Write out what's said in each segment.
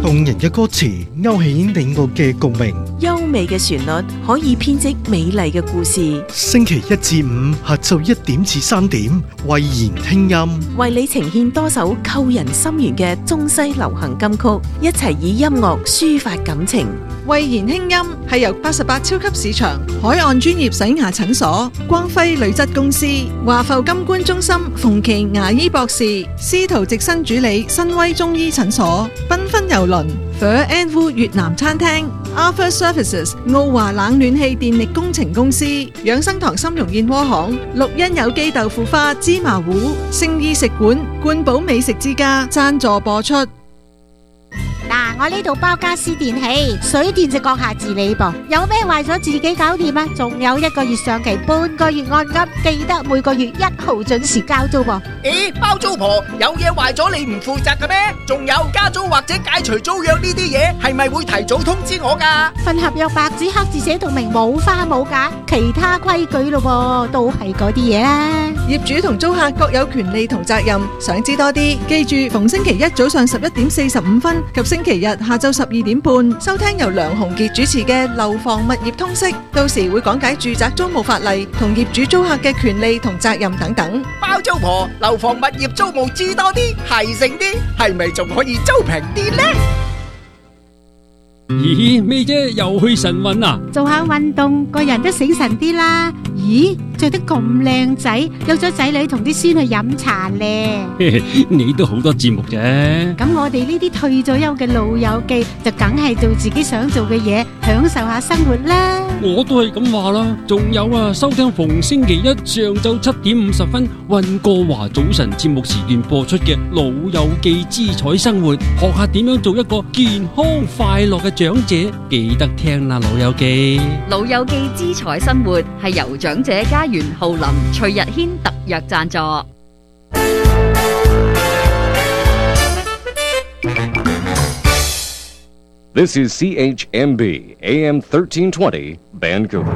動人嘅歌詞勾起你我嘅共鳴， 優美嘅旋律可以編織美麗嘅故事。 星期一至五下晝1點至3點，慧言聽音， 為你呈現多首扣人心弦嘅中西流行金曲，一齊以音樂抒發感情。 慧言輕音係由88超級市場、海岸專業洗牙診所、光輝鋁質公司、華埠金冠中心、馮琦牙醫博士、司徒直生主理新威中醫診所、繽紛郵輪、Phở and Vu 越南餐廳、Arthur Services 奧華冷暖氣電力工程公司、養生堂參茸燕窩行、綠茵有機豆腐花芝麻糊、聖意食館、冠寶美食之家贊助播出。 嗱，我呢度包家私電器，水電就閣下自理噃。有咩壞咗自己搞掂啊？仲有1個月上期，半個月按金，記得每個月1號準時交租噃。 咦，包租婆有嘢壞咗你唔負責嘅咩？仲有加租或者解除租約呢啲嘢，係咪會提早通知我㗎？ 份合約白紙黑字寫到明，冇花冇假，其他規矩咯噃，都係嗰啲嘢啦。 業主同租客各有權利同責任，想知多啲，記住逢星期一早上11點45分及星期日下晝12點半，收聽由梁鴻傑主持嘅《樓房物業通識》，到時會講解住宅租務法例同業主租客嘅權利同責任等等。 包租婆樓房物業租務知多啲，係剩啲，係咪仲可以租平啲呢？ 咦，咩啫？又去晨運啊？ 做下運動，個人都醒神啲啦。咦，着得咁靚仔，有咗仔女同啲孫去飲茶咧。 你都好多節目啫。 咁我哋呢啲退咗休嘅老友記，就梗係做自己想做嘅嘢，享受下生活啦。 我都係咁話啦。仲有啊，收聽逢星期一上晝7點50分溫哥華早晨節目時段播出嘅《老友記姿彩生活》，學下點樣做一個健康快樂嘅長者，記得聽啦，老友記。 老友記姿彩生活係由長者家園浩林、徐日軒特約贊助。 This is CHMB AM 1320 Vancouver。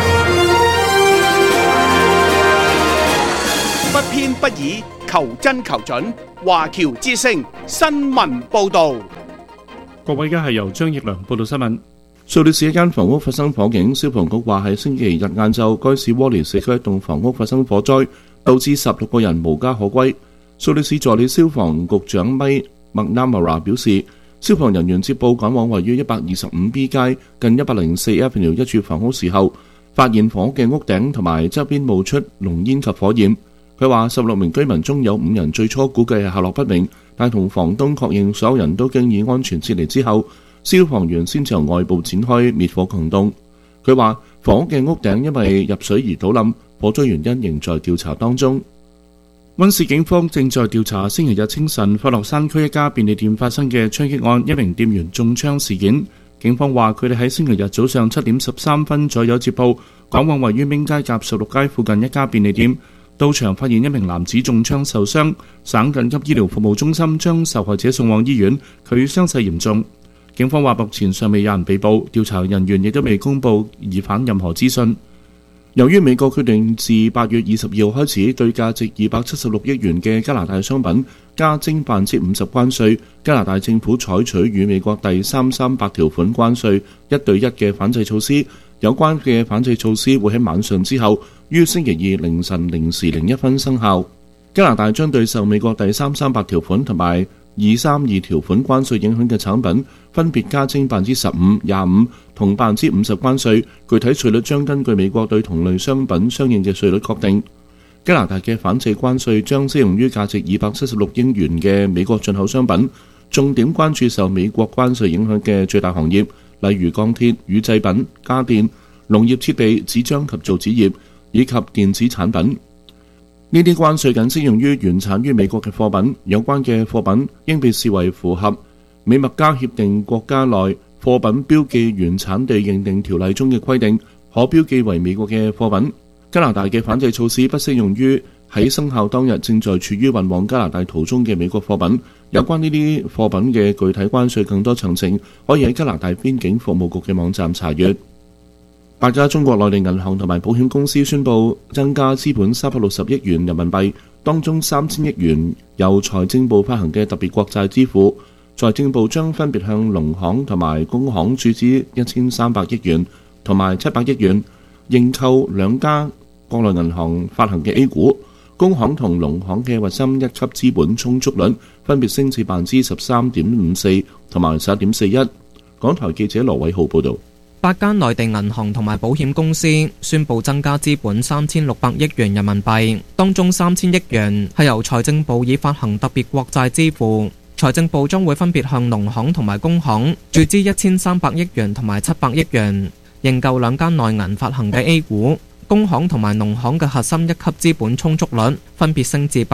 不偏不倚，求真求準。華僑之聲新聞報導。 各位，而家係由張奕良報道新聞。蘇黎世一間房屋發生火警，消防局話喺星期日晏晝，該市窩連社區一棟房屋發生火災，導致16個人無家可歸。蘇黎世助理消防局長咪麥納馬拉表示，消防人員接報趕往位於125B 街近104 Avenue 一處房屋時候，發現房屋嘅屋頂同埋側邊冒出濃煙及火焰。佢話16名居民中有5人最初估計係下落不明，但同房東確認所有人都經已安全撤離之後，消防員先由外部展開滅火行動。佢話房屋嘅屋頂因為入水而倒冧，火災原因仍在調查當中。溫市警方正在調查星期日清晨快樂山區一家便利店發生嘅槍擊案，一名店員中槍事件。警方話佢哋喺星期日早上7點13分左右接報，趕往位於明街甲16街附近一家便利店。到場發現一名男子中槍受傷，省緊急醫療服務中心將受害者送往醫院，佢傷勢嚴重。警方話目前尚未有人被捕，調查人員亦都未公布疑犯任何資訊。由於美國決定自8月22號開始對價值276億元嘅加拿大商品加徵50%關稅，加拿大政府採取與美國第338條款關稅1對1嘅反制措施。有關嘅反制措施會喺晚上之後於星期二凌晨0時01分生效。加拿大將對受美國第338條款同埋232條款關稅影響嘅產品分別加徵15%、25%同50%關稅，具體稅率將根據美國對同類商品相應嘅稅率確定。加拿大嘅反制關稅將適用於價值276英元嘅美國進口商品，重點關注受美國關稅影響嘅最大行業，例如鋼鐵、乳製品、家電、農業設備、紙張及造紙業以及電子產品。呢啲關稅僅適用於原產於美國嘅貨品，有關嘅貨品應被視為符合美墨加協定國家內貨品標記原產地認定條例中嘅規定，可標記為美國嘅貨品。加拿大嘅反制措施不適用於喺生效當日正在處於運往加拿大途中嘅美國貨品。有關呢啲貨品嘅具體關稅更多詳情，可以喺加拿大邊境服務局嘅網站查閱。8家中國內地銀行同埋保險公司宣布增加資本360億元人民幣，當中3000億元由財政部發行嘅特別國債支付。 財政部將分別向農行同埋工行注資1300億元同埋700億元，認購兩家國內銀行發行嘅 A 股。工行同農行嘅核心一級資本充足率分別升至13.54%同埋11.41%。港台記者羅偉浩報導。 8間內地銀行同埋保險公司宣布增加資本3600億元人民幣，當中3000億元係由財政部以發行特別國債支付。財政部將會分別向農行同埋工行注資1300億元同埋700億元，認購兩間內銀發行嘅 A 股。工行同埋農行嘅核心一級資本充足率分別升至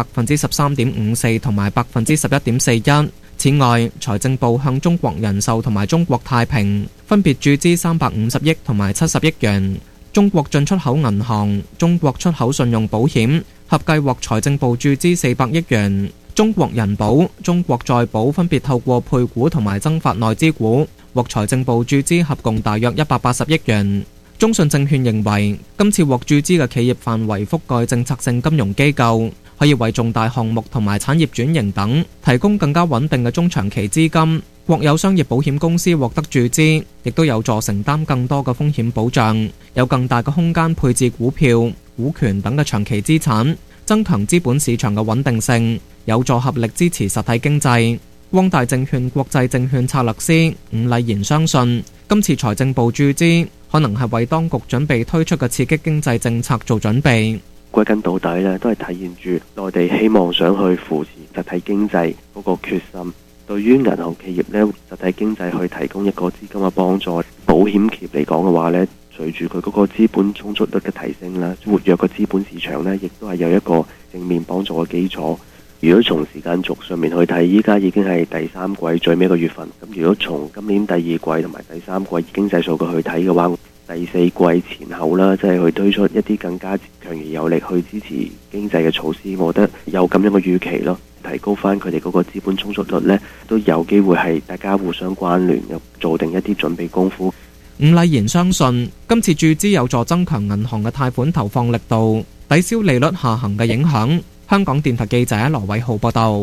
13.54%同埋11.41%。此外，財政部向中國人壽同埋中國太平分別注資350億同埋70億元。中國進出口銀行、中國出口信用保險合計獲財政部注資400億元。中國人保、中國再保分別透過配股同埋增發內資股，獲財政部注資合共大約180億元。中信證券認為，今次獲注資嘅企業範圍覆蓋政策性金融機構，可以為重大項目同埋產業轉型等提供更加穩定嘅中長期資金。國有商業保險公司獲得注資，亦都有助承擔更多嘅風險保障，有更大嘅空間配置股票、股權等嘅長期資產，增強資本市場嘅穩定性，有助合力支持實體經濟。光大證券國際證券策略師伍禮賢相信，今次財政部注資可能係為當局準備推出嘅刺激經濟政策做準備。 歸根到底呢，都係體現住內地希望想去扶持實體經濟嗰個決心。對於銀行企業呢，實體經濟去提供一個資金嘅幫助。保險企業嚟講嘅話呢，隨住佢嗰個資本充足率嘅提升啦，活躍嘅資本市場呢，亦都係有一個正面幫助嘅基礎。如果從時間軸上面去睇，依家已經係第三季最尾一個月份。咁如果從今年第二季同埋第三季經濟數據去睇嘅話，第四季前後啦，即係去推出一啲更加強而有力去支持經濟嘅措施，我覺得有咁樣嘅預期咯，提高翻佢哋嗰個資本充足率呢，都有機會係大家互相關聯，又做定一啲準備功夫。 伍禮賢相信，今次注資有助增強銀行嘅貸款投放力度，抵消利率下行嘅影響。香港電台記者羅偉浩報道。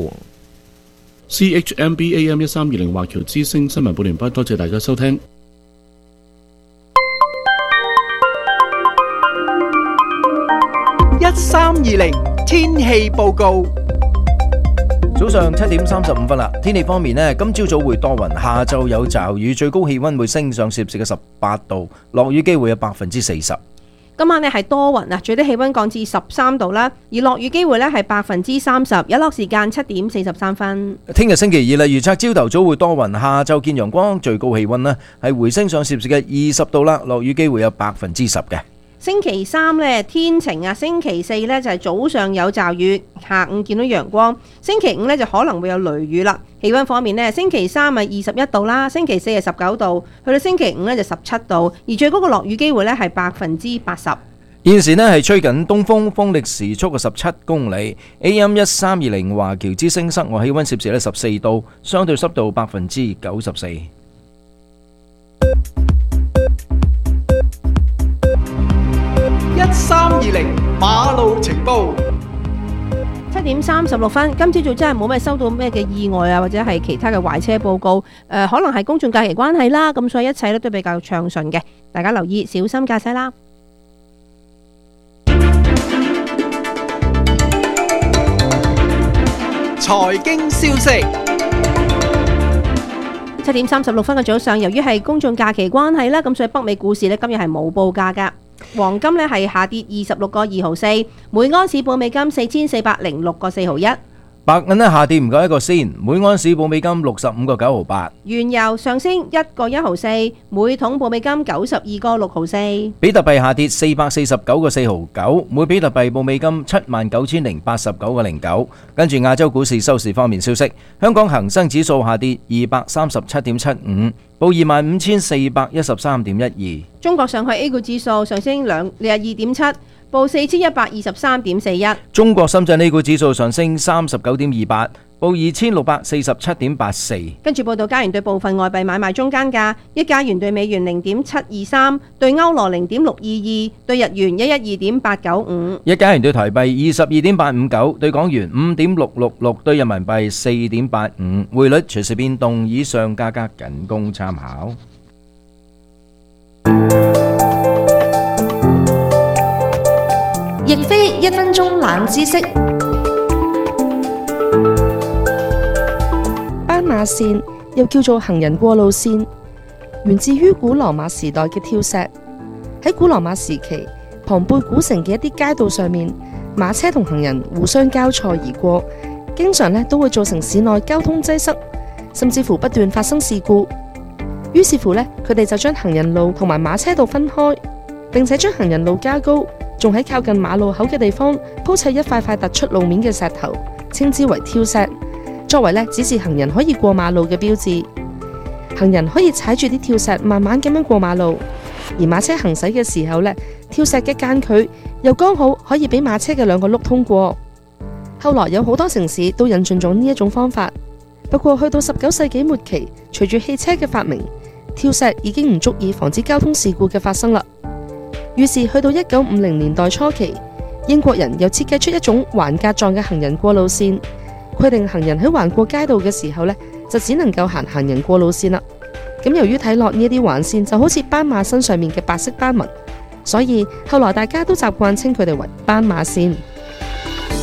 CHMB AM 1320華僑之聲新聞報完畢，多謝大家收聽。 1320天氣報告。 早上7點35分啦。天氣方面呢，今朝早會多雲，下晝有驟雨，最高氣溫會升上攝氏嘅18度，落雨機會有40%。 今晚呢係多雲啊，最低氣溫降至13度啦，而落雨機會呢係30%，日落時間7點43分。 聽日星期二啦，預測朝頭早會多雲，下晝見陽光，最高氣溫呢係回升上攝氏嘅20度啦，落雨機會有10%嘅。 星期三呢天晴啊，星期四呢就係早上有驟雨，下午見到陽光，星期五呢就可能會有雷雨啦。氣溫方面呢，星期三係21度啦，星期四係19度，去到星期五呢就17度，而最高嘅落雨機會呢係80%。 現時呢係吹緊東風，風力時速嘅17公里。AM 1320華僑之聲室外氣溫攝氏呢14度，相對濕度94%。 1320馬路情報。 7點36分，今朝早真係冇咩收到咩嘅意外啊，或者係其他嘅壞車報告。可能係公眾假期關係啦，咁所以一切咧都比較暢順嘅，大家留意小心駕駛啦。 財經消息。 7點36分嘅早上，由於係公眾假期關係啦，咁所以北美股市呢今日係冇報價噶。黃金呢係下跌26個2毫4，每盎司報美金4406個4毫1。 白銀呢下跌唔夠1個仙，每盎司報美金65個9毫8。 原油上升1個1毫4，每桶報美金92個6毫4。 比特幣下跌449個4毫9，每比特幣報美金79,089個09。跟住亞洲股市收市方面消息，香港恒生指數下跌237.75，報25,413.12。 中國上海 A 股指數上升2.7，報4123.41。 中國深圳 A 股指數上升39.28， 報 2647.84。 跟住報道加元對部分外幣買賣中間價：一加元對美元0.723，對歐羅0.622，對日元112.895。 一加元對台幣22.859，對港元5.666，對人民幣4.85。匯率隨時變動，以上價格僅供參考。 亦非1分鐘冷知識。斑馬線又叫做行人過路線，源自於古羅馬時代嘅跳石。喺古羅馬時期，龐貝古城嘅一啲街道上面，馬車同行人互相交錯而過，經常都會造成市內交通擠塞，甚至乎不斷發生事故。於是乎佢哋就將行人路同埋馬車道分開，並且將行人路加高，仲喺靠近馬路口嘅地方鋪砌一塊塊突出路面嘅石頭，稱之為跳石，作為指示行人可以過馬路嘅標誌。行人可以踩住啲跳石慢慢咁樣過馬路，而馬車行駛嘅時候跳石嘅間距又剛好可以俾馬車嘅兩個轆通過。後來有好多城市都引進咗呢一種方法，不過去到19世紀末期，隨住汽車嘅發明，跳石已經唔足以防止交通事故嘅發生啦。於是去到1950年代初期，英國人又設計出一種橫格狀嘅行人過路線，規定行人喺橫過街道嘅時候就只能夠行行人過路線啦。咁由於睇落呢啲橫線就好似斑馬身上面嘅白色斑紋，所以後來大家都習慣稱佢哋為斑馬線。